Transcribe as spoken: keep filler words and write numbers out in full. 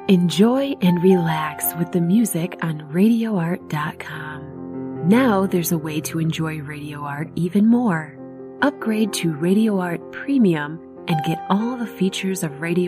Enjoy and relax with the music on radio art dot com. Now there's a way to enjoy Radio Art even more. Upgrade to Radio Art Premium and get all the features of Radio